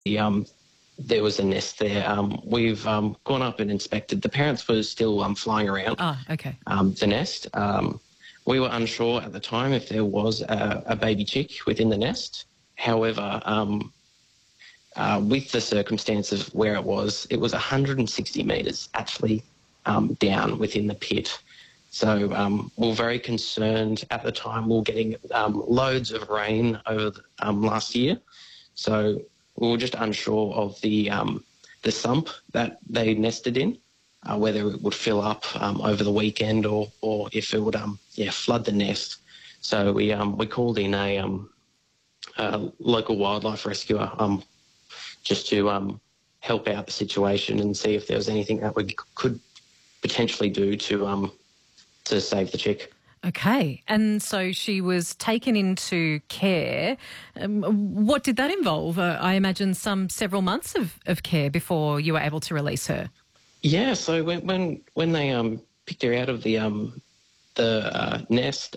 there was a nest there. We've gone up and inspected. The parents were still flying around Okay. the nest. We were unsure at the time if there was a baby chick within the nest. However, with the circumstances where it was 160 metres actually down within the pit. So we were very concerned at the time. We were getting loads of rain over last year. So we were just unsure of the sump that they nested in, whether it would fill up over the weekend or if it would flood the nest. So we called in a local wildlife rescuer just to help out the situation and see if there was anything that we could potentially do to save the chick. Okay, and so she was taken into care. What did that involve? I imagine several months of care before you were able to release her. Yeah, so when they picked her out of the nest,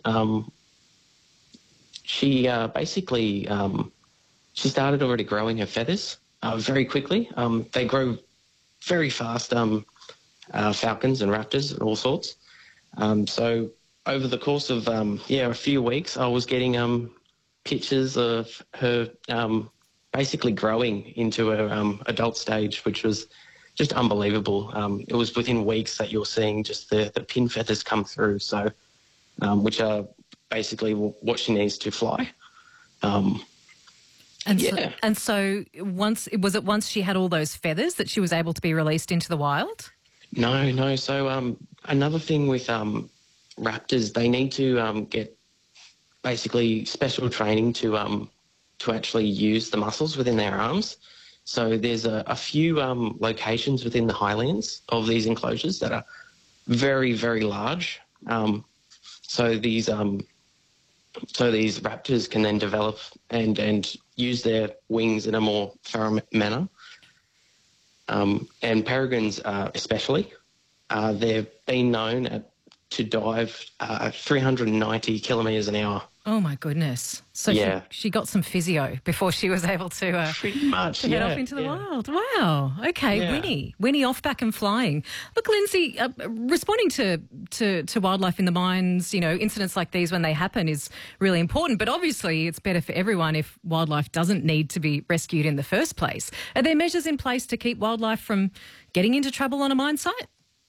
she basically she started already growing her feathers very quickly. They grow very fast, falcons and raptors and all sorts. So over the course of a few weeks, I was getting pictures of her basically growing into her adult stage, which was just unbelievable. It was within weeks that you're seeing just the pin feathers come through, so which are basically what she needs to fly. So once she had all those feathers that she was able to be released into the wild? No. So another thing with raptors, they need to get basically special training to actually use the muscles within their arms. So there's a few locations within the highlands of these enclosures that are very, very large. So these raptors can then develop and use their wings in a more thorough manner. And peregrines especially, they've been known to dive 390 kilometres an hour. Oh, my goodness. So she got some physio before she was able to pretty much, head off into the wild. Wow. Okay, yeah. Winnie off, back and flying. Look, Lindsay, responding to wildlife in the mines, incidents like these when they happen is really important, but obviously it's better for everyone if wildlife doesn't need to be rescued in the first place. Are there measures in place to keep wildlife from getting into trouble on a mine site?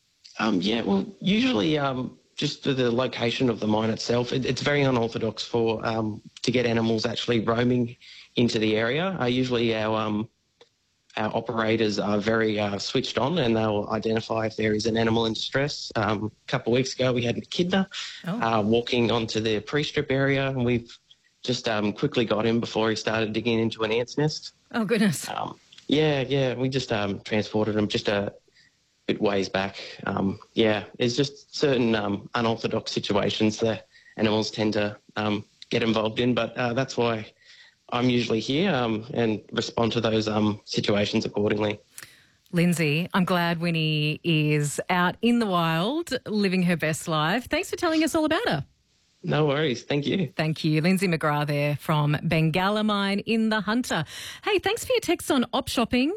Usually just for the location of the mine itself, it's very unorthodox to get animals actually roaming into the area. Usually our operators are very switched on and they'll identify if there is an animal in distress. A couple of weeks ago we had an echidna walking onto the pre-strip area, and we've just quickly got him before he started digging into an ant's nest. Oh, goodness. We just transported him just a bit ways back. There's just certain unorthodox situations that animals tend to get involved in, but that's why I'm usually here and respond to those situations accordingly. Lindsay, I'm glad Winnie is out in the wild living her best life. Thanks for telling us all about her. No worries. Thank you. Thank you. Lindsay McGrath there from Bengalla Mine in the Hunter. Hey, thanks for your text on op shopping.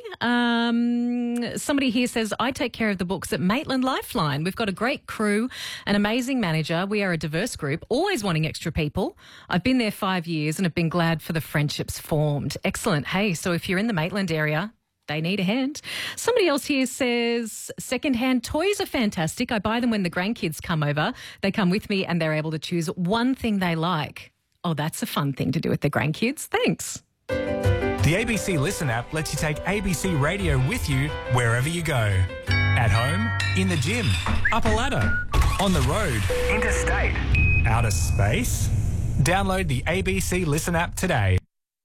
Somebody here says, I take care of the books at Maitland Lifeline. We've got a great crew, an amazing manager. We are a diverse group, always wanting extra people. I've been there 5 years and have been glad for the friendships formed. Excellent. Hey, so if you're in the Maitland area, they need a hand. Somebody else here says, second-hand toys are fantastic. I buy them when the grandkids come over. They come with me and they're able to choose one thing they like. Oh, that's a fun thing to do with the grandkids. Thanks. The ABC Listen app lets you take ABC Radio with you wherever you go. At home, in the gym, up a ladder, on the road, interstate, outer space. Download the ABC Listen app today.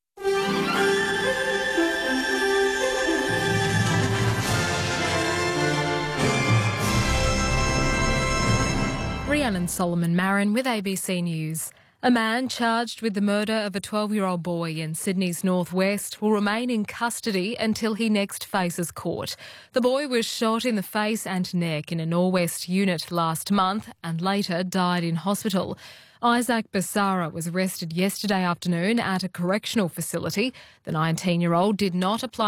Rhiannon Solomon Marin with ABC News. A man charged with the murder of a 12-year-old boy in Sydney's northwest will remain in custody until he next faces court. The boy was shot in the face and neck in a Norwest unit last month and later died in hospital. Isaac Basara was arrested yesterday afternoon at a correctional facility. The 19-year-old did not apply